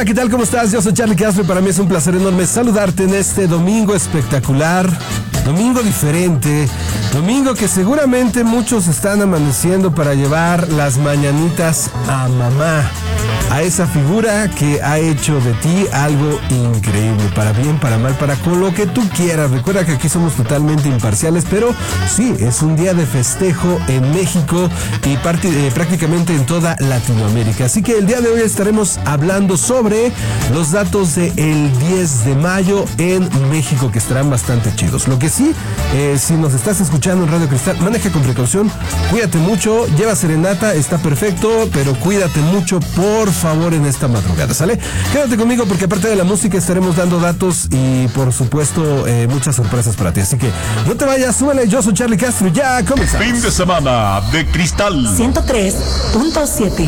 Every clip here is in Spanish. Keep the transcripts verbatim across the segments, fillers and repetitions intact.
¿Qué tal? ¿Cómo estás? Yo soy Charlie Castro y para mí es un placer enorme saludarte en este domingo espectacular, domingo diferente, domingo que seguramente muchos están amaneciendo para llevar las mañanitas a mamá, a esa figura que ha hecho de ti algo increíble, para bien, para mal, para con lo que tú quieras. Recuerda que aquí somos totalmente imparciales, pero sí, es un día de festejo en México y part- eh, prácticamente en toda Latinoamérica. Así que el día de hoy estaremos hablando sobre los datos del diez de mayo en México, que estarán bastante chidos. Lo que sí, eh, si nos estás escuchando en Radio Cristal, maneja con precaución, cuídate mucho, lleva serenata, está perfecto, pero cuídate mucho, por favor, en esta madrugada, ¿sale? Quédate conmigo porque aparte de la música estaremos dando datos y, por supuesto, eh, muchas sorpresas para ti. Así que no te vayas, súbele. Yo soy Charlie Castro y ya comenzamos. Fin de semana de Cristal ciento tres punto siete.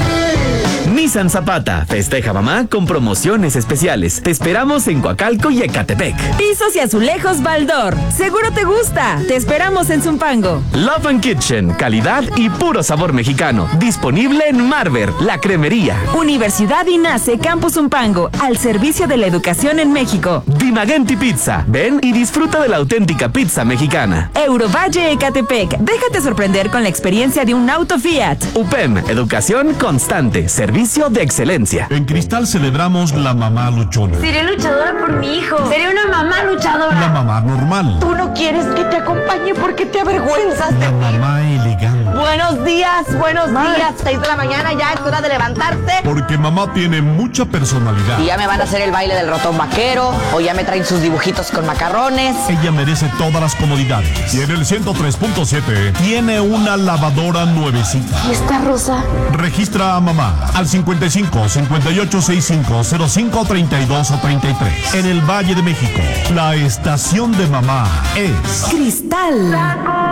Nissan Zapata festeja mamá con promociones especiales. Te esperamos en Coacalco y Ecatepec. Pisos y azulejos Baldor. Seguro te gusta. Te esperamos en Zumpango. Love and Kitchen, calidad y puro sabor mexicano. Disponible en Marver, la cremería. Universidad INACE Campus Zumpango, al servicio de la educación en México. Dimagenti Pizza. Ven y disfruta de la auténtica pizza mexicana. Eurovalle Ecatepec. Déjate sorprender con la experiencia de un auto Fiat. U P E M, educación constante, servicio de excelencia. En Cristal celebramos la mamá luchona. Seré luchadora por mi hijo. Seré una mamá luchadora. La mamá normal. Tú no quieres que te acompañe porque te avergüenzas de La mí. mamá elegante. Buenos días, buenos días. Seis de la mañana, ya es hora de levantarte. Porque mamá tiene mucha personalidad. Y ya me van a hacer el baile del ratón vaquero, o ya me traen sus dibujitos con macarrones. Ella merece todas las comodidades. Y en el ciento tres punto siete tiene una lavadora nuevecita. ¿Y esta rosa? Registra a mamá al cincuenta y cinco, cincuenta y ocho, sesenta y cinco, cero cinco, treinta y dos o treinta y tres. En el Valle de México, la estación de mamá es Cristal.